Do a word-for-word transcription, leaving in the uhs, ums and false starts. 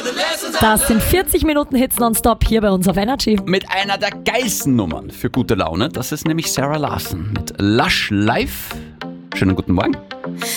Das sind vierzig Minuten Hits nonstop hier bei uns auf Energy. Mit einer der geilsten Nummern für gute Laune. Das ist nämlich Sarah Larson mit Lush Life. Schönen guten Morgen.